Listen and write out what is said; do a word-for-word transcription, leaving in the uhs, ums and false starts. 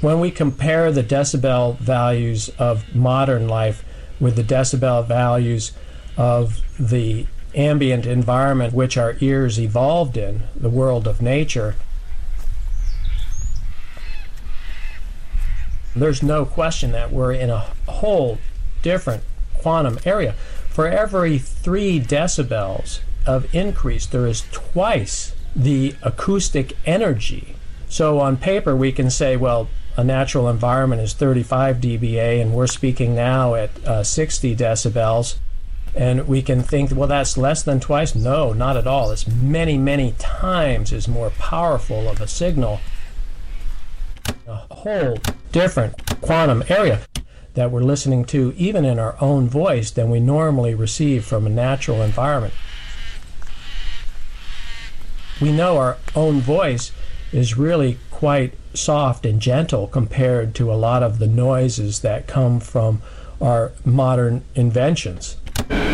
When we compare the decibel values of modern life with the decibel values of the ambient environment which our ears evolved in, the world of nature, there's no question that we're in a whole different quantum area. For every three decibels of increase, there is twice the acoustic energy. So on paper, we can say, well, a natural environment is thirty-five D B A, and we're speaking now at uh, sixty decibels. And we can think, well, that's less than twice. No, not at all. It's many, many times is more powerful of a signal. A whole different quantum area that we're listening to, even in our own voice, than we normally receive from a natural environment. We know our own voice is really quite soft and gentle compared to a lot of the noises that come from our modern inventions.